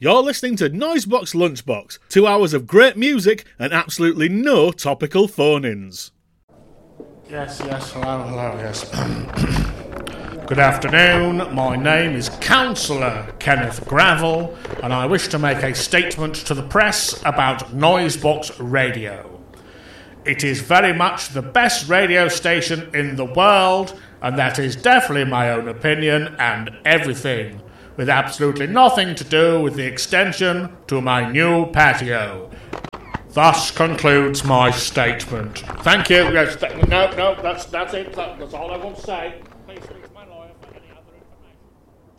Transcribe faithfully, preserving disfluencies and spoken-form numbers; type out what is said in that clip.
You're listening to Noisebox Lunchbox, two hours of great music and absolutely no topical phone-ins. Yes, yes, hello, hello, yes. Good afternoon, my name is Councillor Kenneth Gravel, and I wish to make a statement to the press about Noisebox Radio. It is very much the best radio station in the world, and that is definitely my own opinion and everything, with absolutely nothing to do with the extension to my new patio. Thus concludes my statement. Thank you. Yes, th- no, no, that's that's it. That, that's all I want to say.